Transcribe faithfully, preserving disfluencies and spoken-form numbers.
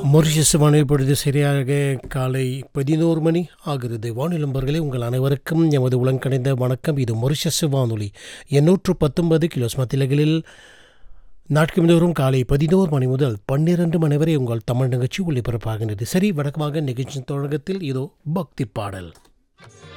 Mauritius வானிலை பொழுது சரியாக காலை பதினோரு மணி ஆகிறது. வானிலை நண்பர்களே, உங்கள் அனைவருக்கும் எமது உலங்கணிந்த வணக்கம். இது மொரிஷியஸ் வானொலி எண்ணூற்று பத்தொன்பது கிலோஸ் மத்திலகளில் நாட்குந்தோறும் காலை பதினோரு மணி முதல் பன்னிரண்டு மணி வரை உங்கள் தமிழ் நிகழ்ச்சி ஒளிபரப்பாகின்றது. சரி, வழக்கமாக நிகழ்ச்சியின் தொடக்கத்தில் இதோ பக்தி பாடல்.